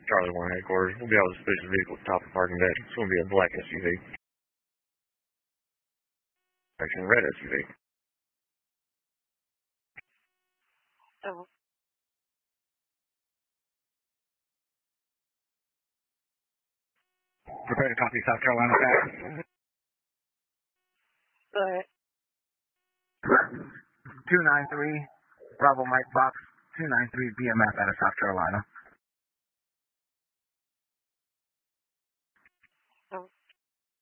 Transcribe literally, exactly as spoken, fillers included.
Charlie one headquarters. We'll be able to switch the vehicle at the top of the parking deck. It's going to be a black S U V. Actually, red S U V. Oh. Prepare to copy South Carolina back. Go ahead. two nine three, Bravo Mike Fox, two nine three B M F out of South Carolina.